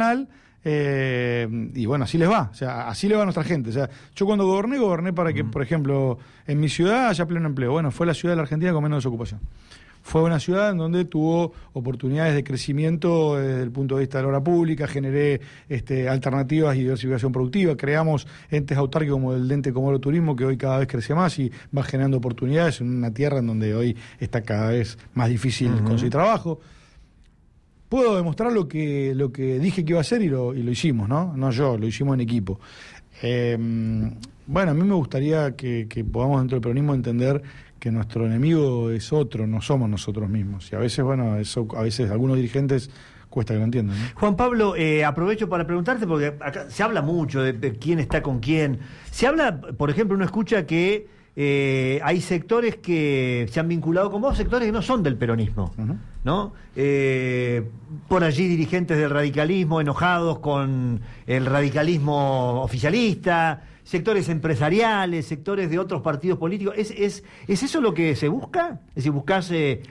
nacional. Y bueno, así les va, o sea, así le va a nuestra gente. O sea, yo cuando goberné para que, por ejemplo, en mi ciudad haya pleno empleo. Bueno, fue la ciudad de la Argentina con menos desocupación. Fue una ciudad en donde tuvo oportunidades de crecimiento desde el punto de vista de la obra pública, generé alternativas y diversificación productiva, creamos entes autárquicos como el ente Comodoro Turismo, que hoy cada vez crece más y va generando oportunidades en una tierra en donde hoy está cada vez más difícil conseguir trabajo. Puedo demostrar lo que dije que iba a hacer y lo hicimos, ¿no? No yo, lo hicimos en equipo. Bueno, a mí me gustaría que podamos dentro del peronismo entender que nuestro enemigo es otro, no somos nosotros mismos. Y a veces, bueno, eso a veces algunos dirigentes cuesta que lo entiendan, ¿no? Juan Pablo, aprovecho para preguntarte, porque acá se habla mucho de quién está con quién. Se habla, por ejemplo, uno escucha que hay sectores que se han vinculado con vos, sectores que no son del peronismo, ¿no? Por allí dirigentes del radicalismo enojados con el radicalismo oficialista, sectores empresariales, sectores de otros partidos políticos. ¿Es eso lo que se busca? Es decir, ¿buscás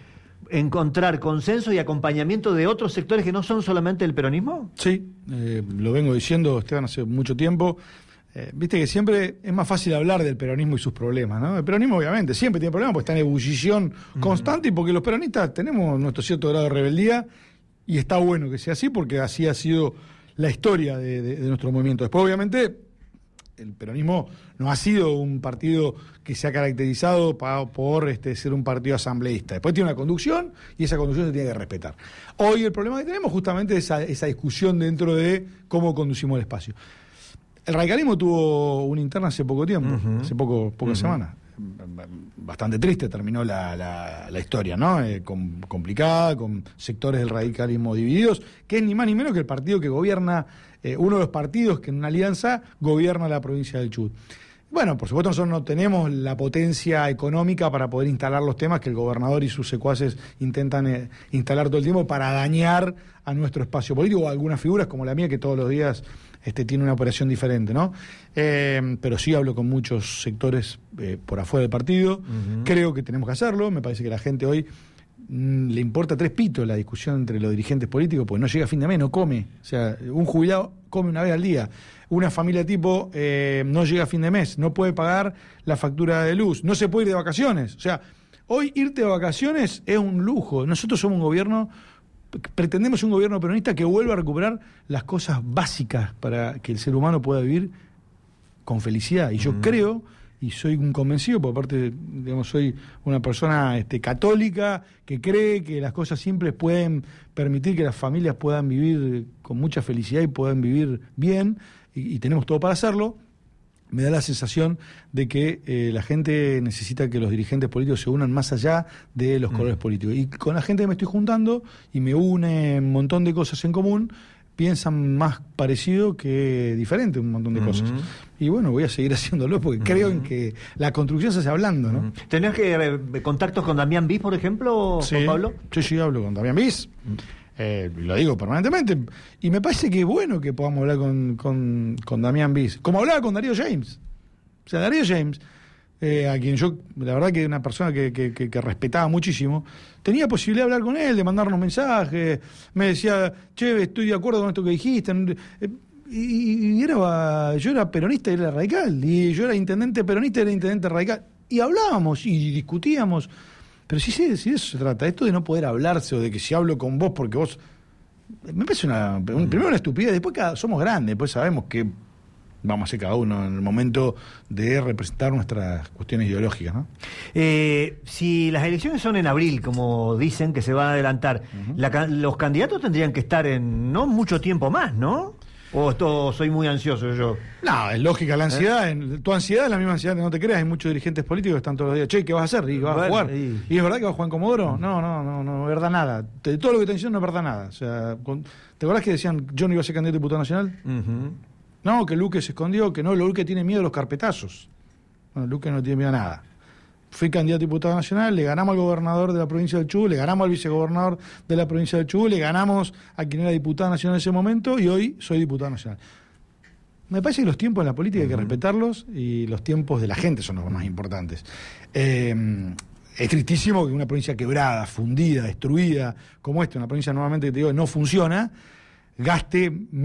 encontrar consenso y acompañamiento de otros sectores que no son solamente del peronismo? Sí, lo vengo diciendo, Esteban, hace mucho tiempo. Viste que siempre es más fácil hablar del peronismo y sus problemas, ¿no? El peronismo obviamente siempre tiene problemas porque está en ebullición constante y porque los peronistas tenemos nuestro cierto grado de rebeldía y está bueno que sea así porque así ha sido la historia de nuestro movimiento. Después obviamente el peronismo no ha sido un partido que se ha caracterizado por ser un partido asambleísta. Después tiene una conducción y esa conducción se tiene que respetar. Hoy el problema que tenemos justamente es esa discusión dentro de cómo conducimos el espacio. El radicalismo tuvo una interna hace poco tiempo, hace pocas semanas. Bastante triste terminó la historia, ¿no? Complicada, con sectores del radicalismo divididos, que es ni más ni menos que el partido que gobierna, uno de los partidos que en una alianza gobierna la provincia del Chubut. Bueno, por supuesto nosotros no tenemos la potencia económica para poder instalar los temas que el gobernador y sus secuaces intentan instalar todo el tiempo para dañar a nuestro espacio político o a algunas figuras como la mía que todos los días tiene una operación diferente, ¿no? Pero sí hablo con muchos sectores por afuera del partido. Creo que tenemos que hacerlo. Me parece que la gente hoy le importa tres pitos la discusión entre los dirigentes políticos, porque no llega a fin de mes, no come. O sea, un jubilado come una vez al día. Una familia tipo no llega a fin de mes, no puede pagar la factura de luz, no se puede ir de vacaciones. O sea, hoy irte de vacaciones es un lujo. Nosotros somos un gobierno, pretendemos un gobierno peronista que vuelva a recuperar las cosas básicas para que el ser humano pueda vivir con felicidad. Y yo creo, y soy un convencido, porque aparte, digamos, soy una persona católica que cree que las cosas simples pueden permitir que las familias puedan vivir con mucha felicidad y puedan vivir bien, y tenemos todo para hacerlo. Me da la sensación de que la gente necesita que los dirigentes políticos se unan más allá de los colores políticos. Y con la gente que me estoy juntando, y me une un montón de cosas en común, piensan más parecido que diferente un montón de cosas. Y bueno, voy a seguir haciéndolo porque creo en que la construcción se hace hablando, ¿no? ¿Tenés contactos con Damián Bis, por ejemplo, sí, Juan Pablo? Sí, hablo con Damián Bis. Lo digo permanentemente. Y me parece que es bueno que podamos hablar con Damián Bis. Como hablaba con Darío James. O sea, Darío James, a quien yo, la verdad que una persona que respetaba muchísimo, tenía posibilidad de hablar con él, de mandarnos mensajes, me decía, che, estoy de acuerdo con esto que dijiste, y yo era peronista y era radical, y yo era intendente peronista y era intendente radical, y hablábamos y discutíamos, pero sí, de eso se trata, esto de no poder hablarse, o de que si hablo con vos porque vos, me parece primero una estupidez, después somos grandes, después sabemos que vamos a ser cada uno en el momento de representar nuestras cuestiones ideológicas, ¿no? Si las elecciones son en abril, como dicen que se van a adelantar, los candidatos tendrían que estar en no mucho tiempo más, ¿no? ¿O soy muy ansioso yo? No, es lógica la ansiedad. Tu ansiedad es la misma ansiedad que no te creas. Hay muchos dirigentes políticos que están todos los días, che, ¿qué vas a hacer? ¿Y vas a jugar? ¿Y es verdad que vas a jugar en Comodoro? No es verdad nada. De todo lo que te dicen no es verdad nada. O sea, ¿te acordás que decían yo no iba a ser candidato a diputado nacional? No, que Luque se escondió, que no, Luque tiene miedo a los carpetazos. Bueno, Luque no tiene miedo a nada. Fui candidato a diputado nacional, le ganamos al gobernador de la provincia del Chubut, le ganamos al vicegobernador de la provincia del Chubut, le ganamos a quien era diputado nacional en ese momento y hoy soy diputado nacional. Me parece que los tiempos en la política hay que respetarlos y los tiempos de la gente son los más importantes. Es tristísimo que una provincia quebrada, fundida, destruida, como esta, una provincia nuevamente que te digo no funciona, gaste